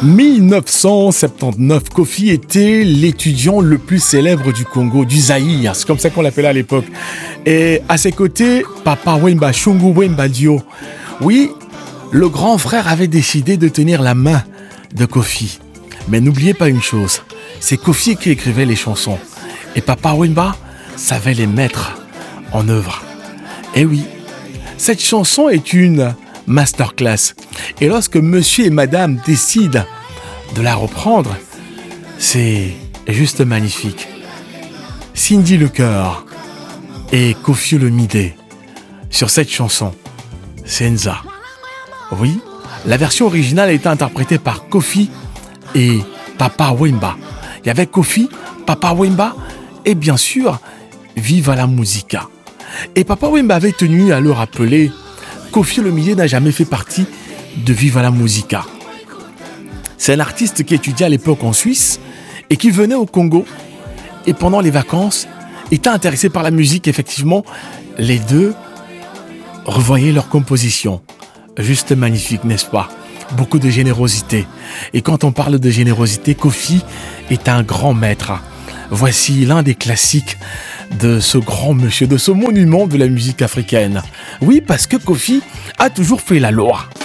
1979, Kofi était l'étudiant le plus célèbre du Congo, du Zaïre, c'est comme ça qu'on l'appelait à l'époque. Et à ses côtés, Papa Wemba, Shungu Wemba Dio. Oui, le grand frère avait décidé de tenir la main de Kofi. Mais n'oubliez pas une chose, c'est Kofi qui écrivait les chansons. Et Papa Wemba savait les mettre en œuvre. Et oui, cette chanson est une masterclass. Et lorsque monsieur et madame décident de la reprendre, c'est juste magnifique. Cindy Lecœur et Kofi Olomide sur cette chanson, Senza. Oui, la version originale a été interprétée par Kofi et Papa Wemba. Il y avait Kofi, Papa Wemba et bien sûr, Viva la Musica. Et Papa Wemba avait tenu à le rappeler, Kofi Olomide n'a jamais fait partie de Viva la Musica. C'est un artiste qui étudiait à l'époque en Suisse et qui venait au Congo. Et pendant les vacances, était intéressé par la musique. Effectivement, les deux revoyaient leur composition. Juste magnifique, n'est-ce pas? Beaucoup de générosité. Et quand on parle de générosité, Kofi est un grand maître. Voici l'un des classiques de ce grand monsieur, de ce monument de la musique africaine. Oui, parce que Kofi a toujours fait la loi.